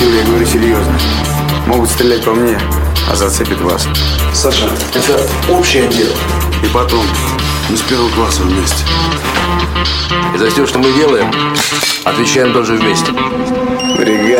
Юля, я говорю серьезно. Могут стрелять по мне, а зацепит вас. Саша, это общее дело. И потом, мы с первого класса вместе. И за все, что мы делаем, отвечаем тоже вместе. Бригада.